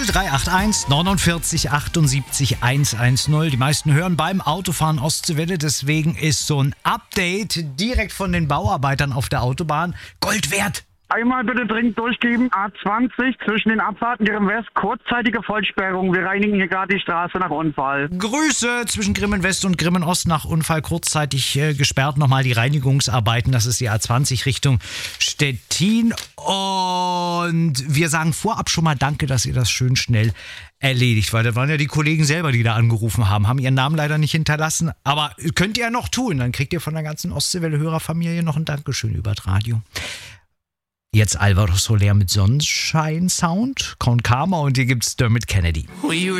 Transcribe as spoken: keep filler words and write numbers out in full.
drei acht eins neunundvierzig achtundsiebzig hundertzehn. Die meisten hören beim Autofahren Ostseewelle, deswegen ist so ein Update direkt von den Bauarbeitern auf der Autobahn Gold wert. Einmal bitte dringend durchgeben, A zwanzig zwischen den Abfahrten Grimmen West, kurzzeitige Vollsperrung. Wir reinigen hier gerade die Straße nach Unfall. Grüße zwischen Grimmen West und Grimmen Ost nach Unfall kurzzeitig äh, gesperrt. Nochmal die Reinigungsarbeiten, das ist die A zwanzig Richtung Stettin. Und wir sagen vorab schon mal danke, dass ihr das schön schnell erledigt, weil das waren ja die Kollegen selber, die da angerufen haben, haben ihren Namen leider nicht hinterlassen. Aber könnt ihr ja noch tun, dann kriegt ihr von der ganzen Ostseewelle-Hörerfamilie noch ein Dankeschön über das Radio. Jetzt Alvaro Soler mit Sonnenschein-Sound, Count Karma und hier gibt's Dermot Kennedy.